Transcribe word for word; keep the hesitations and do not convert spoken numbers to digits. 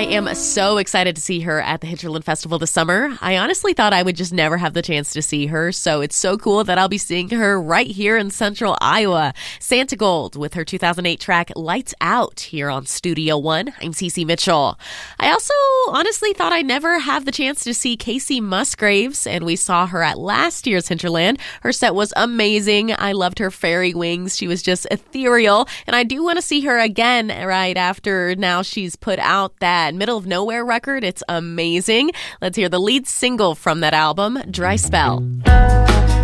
I am so excited to see her at the Hinterland Festival this summer. I honestly thought I would just never have the chance to see her, so it's so cool that I'll be seeing her right here in central Iowa. Santigold with her two thousand eight track Lights Out here on Studio One. I'm Cece Mitchell. I also honestly thought I'd never have the chance to see Casey Musgraves, and we saw her at last year's Hinterland. Her set was amazing. I loved her fairy wings. She was just ethereal, and I do want to see her again right after now she's put out that Middle of Nowhere record. It's amazing. Let's hear the lead single from that album, Dry Spell.